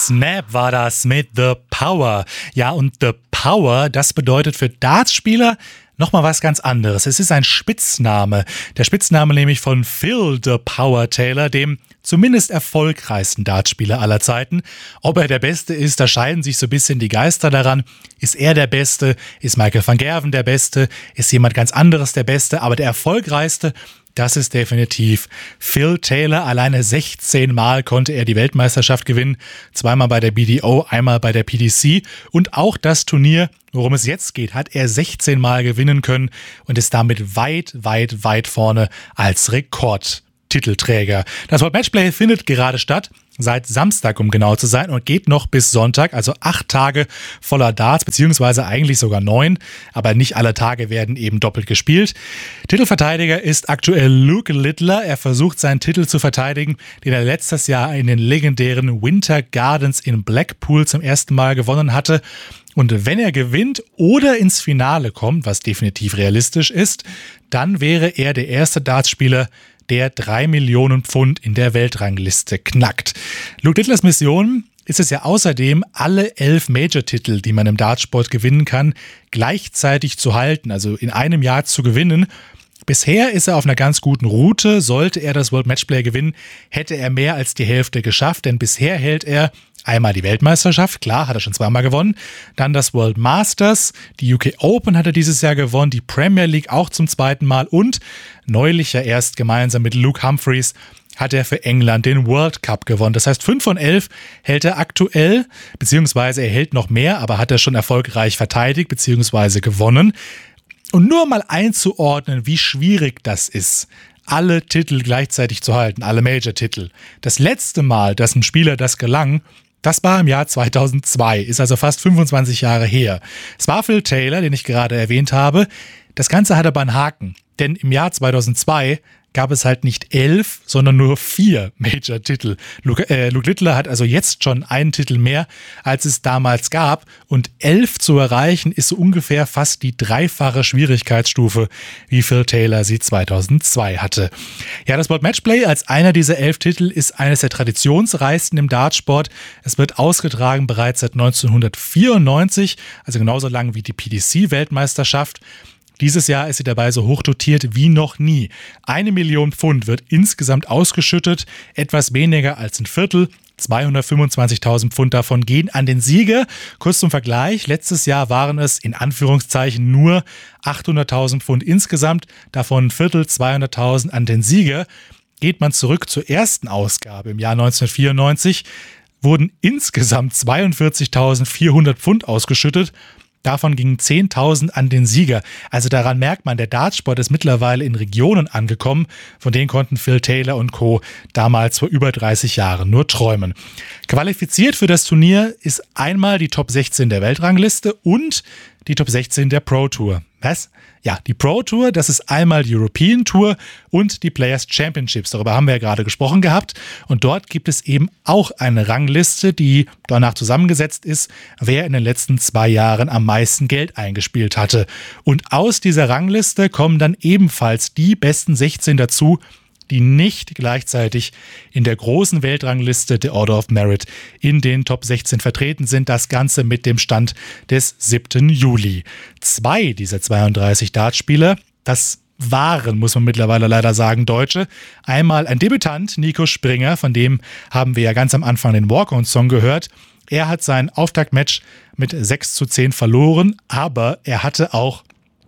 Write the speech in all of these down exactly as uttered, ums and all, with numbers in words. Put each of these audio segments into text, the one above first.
Snap war das mit The Power. Ja, und The Power, das bedeutet für Dartspieler nochmal was ganz anderes. Es ist ein Spitzname. Der Spitzname nämlich von Phil The Power Taylor, dem zumindest erfolgreichsten Dartspieler aller Zeiten. Ob er der Beste ist, da scheiden sich so ein bisschen die Geister daran. Ist er der Beste? Ist Michael van Gerwen der Beste? Ist jemand ganz anderes der Beste? Aber der erfolgreichste, das ist definitiv Phil Taylor. Alleine sechzehn Mal konnte er die Weltmeisterschaft gewinnen. Zweimal bei der B D O, einmal bei der P D C. Und auch das Turnier, worum es jetzt geht, hat er sechzehn Mal gewinnen können und ist damit weit, weit, weit vorne als Rekordtitelträger. Das World Matchplay findet gerade statt. Seit Samstag, um genau zu sein, und geht noch bis Sonntag, also acht Tage voller Darts, beziehungsweise eigentlich sogar neun, aber nicht alle Tage werden eben doppelt gespielt. Titelverteidiger ist aktuell Luke Littler. Er versucht seinen Titel zu verteidigen, den er letztes Jahr in den legendären Winter Gardens in Blackpool zum ersten Mal gewonnen hatte. Und wenn er gewinnt oder ins Finale kommt, was definitiv realistisch ist, dann wäre er der erste Dartspieler, der drei Millionen Pfund in der Weltrangliste knackt. Luke Littlers Mission ist es ja außerdem, alle elf Major-Titel, die man im Dartsport gewinnen kann, gleichzeitig zu halten, also in einem Jahr zu gewinnen. Bisher ist er auf einer ganz guten Route. Sollte er das World Matchplay gewinnen, hätte er mehr als die Hälfte geschafft, denn bisher hält er einmal die Weltmeisterschaft, klar, hat er schon zweimal gewonnen, dann das World Masters, die U K Open hat er dieses Jahr gewonnen, die Premier League auch zum zweiten Mal und neulich ja erst gemeinsam mit Luke Humphreys hat er für England den World Cup gewonnen. Das heißt, fünf von elf hält er aktuell, beziehungsweise er hält noch mehr, aber hat er schon erfolgreich verteidigt, beziehungsweise gewonnen. Und nur mal einzuordnen, wie schwierig das ist, alle Titel gleichzeitig zu halten, alle Major-Titel. Das letzte Mal, dass ein Spieler das gelang, das war im Jahr zweitausendzwei, ist also fast fünfundzwanzig Jahre her. Es war Phil Taylor, den ich gerade erwähnt habe. Das Ganze hat aber einen Haken, denn im Jahr zweitausendzwei gab es halt nicht elf, sondern nur vier Major-Titel. Luke, äh, Luke Littler hat also jetzt schon einen Titel mehr, als es damals gab. Und elf zu erreichen, ist so ungefähr fast die dreifache Schwierigkeitsstufe, wie Phil Taylor sie zweitausendzwei hatte. Ja, das World Matchplay als einer dieser elf Titel ist eines der traditionsreichsten im Dartsport. Es wird ausgetragen bereits seit neunzehnhundertvierundneunzig, also genauso lang wie die P D C-Weltmeisterschaft. Dieses Jahr ist sie dabei so hoch dotiert wie noch nie. Eine Million Pfund wird insgesamt ausgeschüttet, etwas weniger als ein Viertel. zweihundertfünfundzwanzigtausend Pfund davon gehen an den Sieger. Kurz zum Vergleich, letztes Jahr waren es in Anführungszeichen nur achthunderttausend Pfund insgesamt, davon ein Viertel, zweihunderttausend an den Sieger. Geht man zurück zur ersten Ausgabe im Jahr neunzehnhundertvierundneunzig, wurden insgesamt zweiundvierzigtausendvierhundert Pfund ausgeschüttet. Davon gingen zehntausend an den Sieger. Also daran merkt man, der Dartsport ist mittlerweile in Regionen angekommen, von denen konnten Phil Taylor und Co. damals vor über dreißig Jahren nur träumen. Qualifiziert für das Turnier ist einmal die Top sechzehn der Weltrangliste und die Top sechzehn der Pro Tour. Was? Ja, die Pro Tour, das ist einmal die European Tour und die Players Championships. Darüber haben wir ja gerade gesprochen gehabt. Und dort gibt es eben auch eine Rangliste, die danach zusammengesetzt ist, wer in den letzten zwei Jahren am meisten Geld eingespielt hatte. Und aus dieser Rangliste kommen dann ebenfalls die besten sechzehn dazu, die nicht gleichzeitig in der großen Weltrangliste der Order of Merit in den Top sechzehn vertreten sind. Das Ganze mit dem Stand des siebten Juli. Zwei dieser zweiunddreißig Dartspieler, das waren, muss man mittlerweile leider sagen, Deutsche. Einmal ein Debütant, Nico Springer, von dem haben wir ja ganz am Anfang den Walk-On-Song gehört. Er hat sein Auftaktmatch mit sechs zu zehn verloren, aber er hatte auch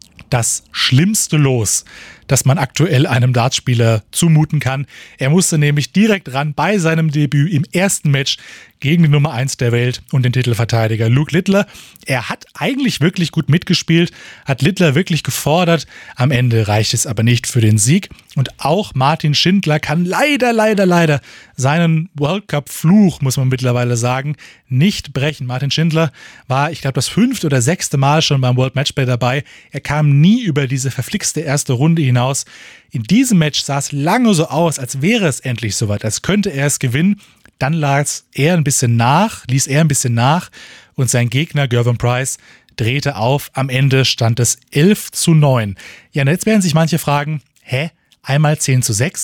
das schlimmste Los, das man aktuell einem Dartspieler zumuten kann. Er musste nämlich direkt ran bei seinem Debüt im ersten Match gegen die Nummer eins der Welt und den Titelverteidiger Luke Littler. Er hat eigentlich wirklich gut mitgespielt, hat Littler wirklich gefordert. Am Ende reicht es aber nicht für den Sieg. Und auch Martin Schindler kann leider, leider, leider seinen World Cup-Fluch, muss man mittlerweile sagen, nicht brechen. Martin Schindler war, ich glaube, das fünfte oder sechste Mal schon beim World Matchplay dabei. Er kam nie über diese verflixte erste Runde hinaus. In diesem Match sah es lange so aus, als wäre es endlich soweit, als könnte er es gewinnen. Dann las er ein bisschen nach, ließ er ein bisschen nach und sein Gegner Gervin Price drehte auf. Am Ende stand es elf zu neun. Ja, und jetzt werden sich manche fragen, hä, einmal zehn zu sechs,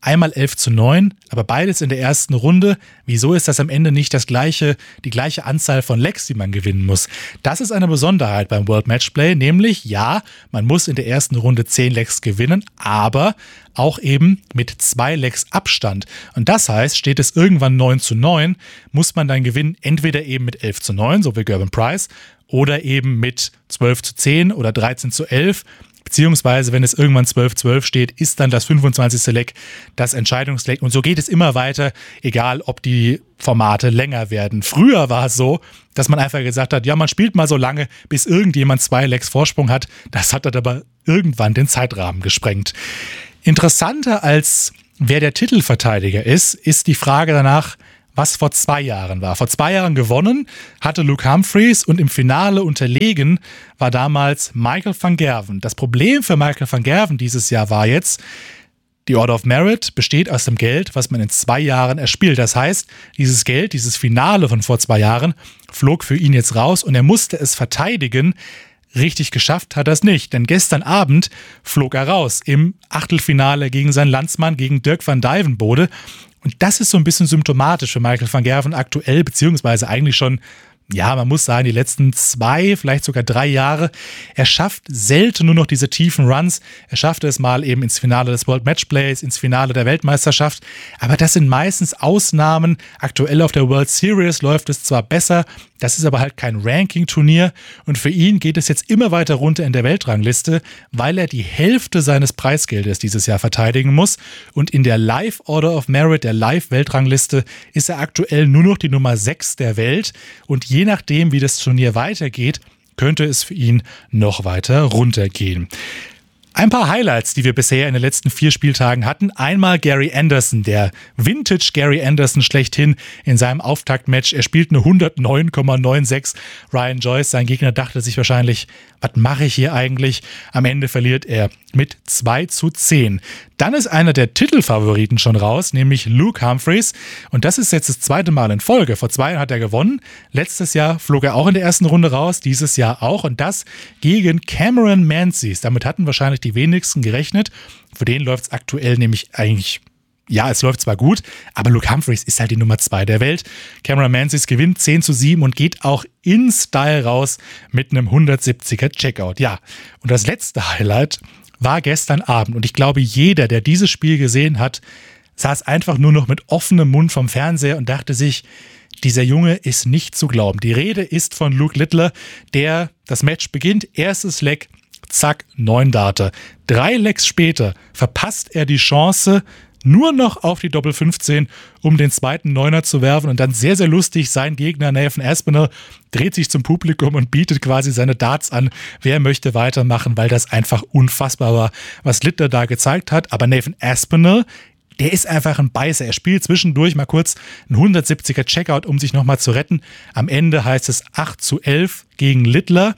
Einmal elf zu neun, aber beides in der ersten Runde. Wieso ist das am Ende nicht das gleiche, die gleiche Anzahl von Legs, die man gewinnen muss? Das ist eine Besonderheit beim World Matchplay, nämlich ja, man muss in der ersten Runde zehn Legs gewinnen, aber auch eben mit zwei Legs Abstand. Und das heißt, steht es irgendwann neun zu neun, muss man dann gewinnen, entweder eben mit elf zu neun, so wie Gervin Price, oder eben mit zwölf zu zehn oder dreizehn zu elf. Beziehungsweise, wenn es irgendwann zwölf zwölf steht, ist dann das fünfundzwanzigste Leg das Entscheidungsleg. Und so geht es immer weiter, egal ob die Formate länger werden. Früher war es so, dass man einfach gesagt hat, ja, man spielt mal so lange, bis irgendjemand zwei Legs Vorsprung hat. Das hat dann aber irgendwann den Zeitrahmen gesprengt. Interessanter als wer der Titelverteidiger ist, ist die Frage danach, was vor zwei Jahren war. Vor zwei Jahren gewonnen hatte Luke Humphries und im Finale unterlegen war damals Michael van Gerwen. Das Problem für Michael van Gerwen dieses Jahr war jetzt, die Order of Merit besteht aus dem Geld, was man in zwei Jahren erspielt. Das heißt, dieses Geld, dieses Finale von vor zwei Jahren, flog für ihn jetzt raus und er musste es verteidigen. Richtig geschafft hat er es nicht, denn gestern Abend flog er raus im Achtelfinale gegen seinen Landsmann, gegen Dirk van Dijvenbode. Und das ist so ein bisschen symptomatisch für Michael van Gerwen aktuell, beziehungsweise eigentlich schon, ja, man muss sagen, die letzten zwei, vielleicht sogar drei Jahre. Er schafft selten nur noch diese tiefen Runs. Er schaffte es mal eben ins Finale des World Matchplays, ins Finale der Weltmeisterschaft. Aber das sind meistens Ausnahmen. Aktuell auf der World Series läuft es zwar besser, das ist aber halt kein Ranking-Turnier. Und für ihn geht es jetzt immer weiter runter in der Weltrangliste, weil er die Hälfte seines Preisgeldes dieses Jahr verteidigen muss. Und in der Live Order of Merit, der Live-Weltrangliste, ist er aktuell nur noch die Nummer sechs der Welt. Und je nachdem, wie das Turnier weitergeht, könnte es für ihn noch weiter runtergehen. Ein paar Highlights, die wir bisher in den letzten vier Spieltagen hatten. Einmal Gary Anderson, der Vintage Gary Anderson schlechthin in seinem Auftaktmatch. Er spielt eine hundertneun Komma sechsundneunzig. Ryan Joyce, sein Gegner, dachte sich wahrscheinlich, was mache ich hier eigentlich? Am Ende verliert er mit zwei zu zehn. Dann ist einer der Titelfavoriten schon raus, nämlich Luke Humphries. Und das ist jetzt das zweite Mal in Folge. Vor zwei Jahren hat er gewonnen. Letztes Jahr flog er auch in der ersten Runde raus, dieses Jahr auch. Und das gegen Cameron Menzies. Damit hatten wahrscheinlich die wenigsten gerechnet. Für den läuft es aktuell nämlich eigentlich, ja, es läuft zwar gut, aber Luke Humphries ist halt die Nummer zwei der Welt. Cameron Menzies gewinnt zehn zu sieben und geht auch in Style raus mit einem hundertsiebziger Checkout. Ja, und das letzte Highlight war gestern Abend. Und ich glaube, jeder, der dieses Spiel gesehen hat, saß einfach nur noch mit offenem Mund vom Fernseher und dachte sich, dieser Junge ist nicht zu glauben. Die Rede ist von Luke Littler, der das Match beginnt, erstes Leg, zack, neun Darte. Drei Legs später verpasst er die Chance, nur noch auf die Doppel fünfzehn, um den zweiten Neuner zu werfen und dann sehr, sehr lustig, sein Gegner Nathan Aspinall dreht sich zum Publikum und bietet quasi seine Darts an, wer möchte weitermachen, weil das einfach unfassbar war, was Littler da gezeigt hat. Aber Nathan Aspinall, der ist einfach ein Beißer. Er spielt zwischendurch mal kurz einen hundertsiebziger Checkout, um sich nochmal zu retten. Am Ende heißt es acht zu elf gegen Littler,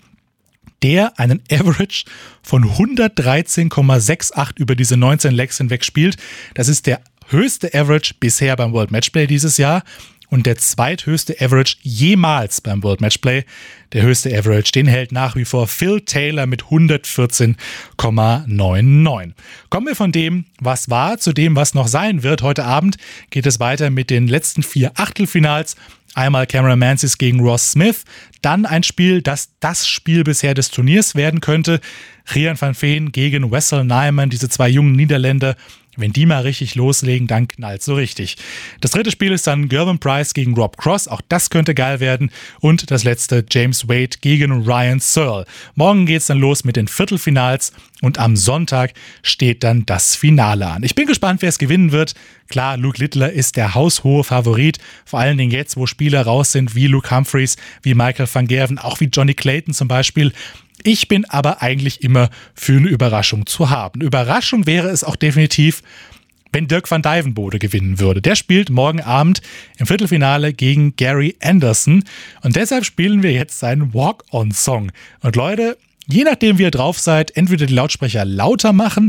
der einen Average von hundertdreizehn Komma achtundsechzig über diese neunzehn Legs hinweg spielt. Das ist der höchste Average bisher beim World Matchplay dieses Jahr und der zweithöchste Average jemals beim World Matchplay. Der höchste Average, den hält nach wie vor Phil Taylor mit hundertvierzehn Komma neunundneunzig. Kommen wir von dem, was war, zu dem, was noch sein wird. Heute Abend geht es weiter mit den letzten vier Achtelfinals. Einmal Cameron Menzies gegen Ross Smith, dann ein Spiel, das das Spiel bisher des Turniers werden könnte. Rian van Veen gegen Wessel Nijman, diese zwei jungen Niederländer. Wenn die mal richtig loslegen, dann knallt so richtig. Das dritte Spiel ist dann Gervin Price gegen Rob Cross. Auch das könnte geil werden. Und das letzte James Wade gegen Ryan Searle. Morgen geht's dann los mit den Viertelfinals. Und am Sonntag steht dann das Finale an. Ich bin gespannt, wer es gewinnen wird. Klar, Luke Littler ist der haushohe Favorit. Vor allen Dingen jetzt, wo Spieler raus sind wie Luke Humphries, wie Michael van Gerwen, auch wie Johnny Clayton zum Beispiel. Ich bin aber eigentlich immer für eine Überraschung zu haben. Überraschung wäre es auch definitiv, wenn Dirk van Dijvenbode gewinnen würde. Der spielt morgen Abend im Viertelfinale gegen Gary Anderson. Und deshalb spielen wir jetzt seinen Walk-On-Song. Und Leute, je nachdem wie ihr drauf seid, entweder die Lautsprecher lauter machen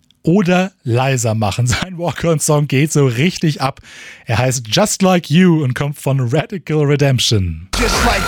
oder leiser machen. Sein Walk-On-Song geht so richtig ab. Er heißt Just Like You und kommt von Radical Redemption. Just like